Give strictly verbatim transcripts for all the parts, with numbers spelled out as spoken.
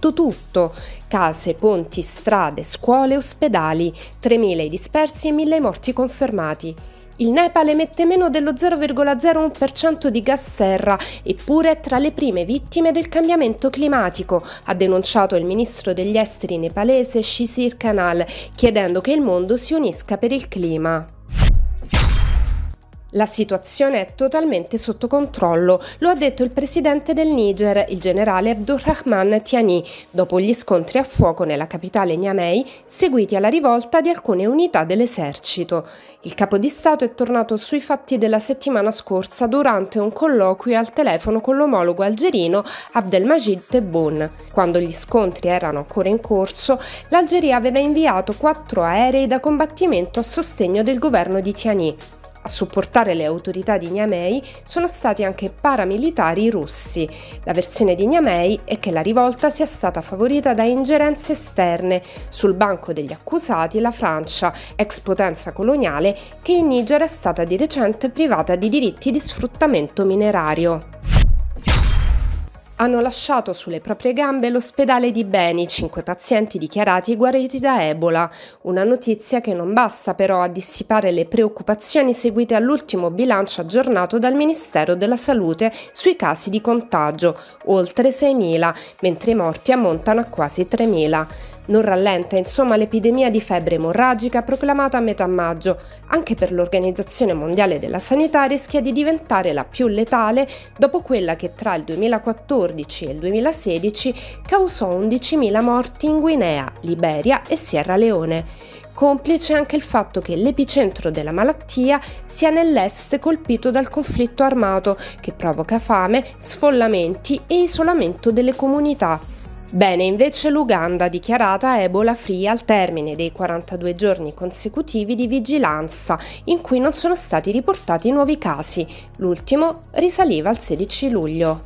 distrutto tutto: case, ponti, strade, scuole, ospedali, tremila i dispersi e mille i morti confermati. Il Nepal emette meno dello zero virgola zero uno per cento di gas serra, eppure è tra le prime vittime del cambiamento climatico, ha denunciato il ministro degli esteri nepalese Shishir Kanal, chiedendo che il mondo si unisca per il clima. La situazione è totalmente sotto controllo, lo ha detto il presidente del Niger, il generale Abdurrahman Tiani, dopo gli scontri a fuoco nella capitale Niamey, seguiti alla rivolta di alcune unità dell'esercito. Il capo di Stato è tornato sui fatti della settimana scorsa durante un colloquio al telefono con l'omologo algerino Abdelmajid Tebboune. Quando gli scontri erano ancora in corso, l'Algeria aveva inviato quattro aerei da combattimento a sostegno del governo di Tiani. A supportare le autorità di Niamey sono stati anche paramilitari russi. La versione di Niamey è che la rivolta sia stata favorita da ingerenze esterne. Sul banco degli accusati la Francia, ex potenza coloniale, che in Niger è stata di recente privata di diritti di sfruttamento minerario. Hanno lasciato sulle proprie gambe l'ospedale di Beni, cinque pazienti dichiarati guariti da Ebola. Una notizia che non basta però a dissipare le preoccupazioni seguite all'ultimo bilancio aggiornato dal Ministero della Salute sui casi di contagio, oltre seimila, mentre i morti ammontano a quasi tremila. Non rallenta insomma l'epidemia di febbre emorragica proclamata a metà maggio. Anche per l'Organizzazione Mondiale della Sanità rischia di diventare la più letale dopo quella che tra il duemilaquattordici e il duemilasedici causò undicimila morti in Guinea, Liberia e Sierra Leone. Complice anche il fatto che l'epicentro della malattia sia nell'est colpito dal conflitto armato, che provoca fame, sfollamenti e isolamento delle comunità. Bene invece l'Uganda, dichiarata Ebola free al termine dei quarantadue giorni consecutivi di vigilanza, in cui non sono stati riportati nuovi casi. L'ultimo risaliva al sedici luglio.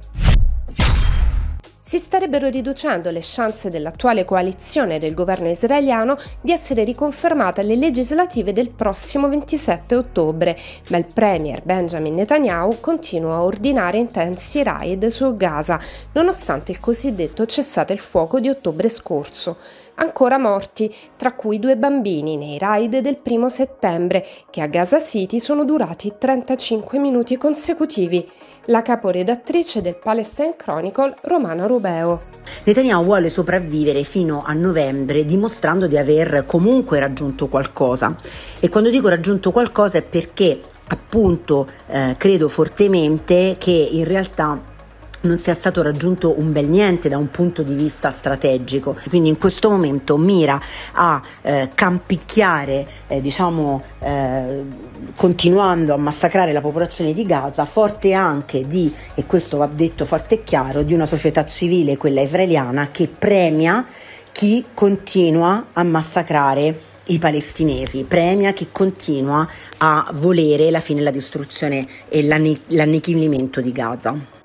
Si starebbero riducendo le chance dell'attuale coalizione del governo israeliano di essere riconfermata alle legislative del prossimo ventisette ottobre, ma il premier Benjamin Netanyahu continua a ordinare intensi raid su Gaza, nonostante il cosiddetto cessate il fuoco di ottobre scorso. Ancora morti, tra cui due bambini nei raid del primo settembre, che a Gaza City sono durati trentacinque minuti consecutivi. La caporedattrice del Palestine Chronicle, Romana Rubeo. Netanyahu vuole sopravvivere fino a novembre dimostrando di aver comunque raggiunto qualcosa. E quando dico raggiunto qualcosa è perché appunto eh, credo fortemente che in realtà non sia stato raggiunto un bel niente da un punto di vista strategico, quindi in questo momento mira a eh, campicchiare, eh, diciamo eh, continuando a massacrare la popolazione di Gaza, forte anche di, e questo va detto forte e chiaro, di una società civile, quella israeliana, che premia chi continua a massacrare i palestinesi, premia chi continua a volere la fine, la distruzione e l'annichilimento di Gaza.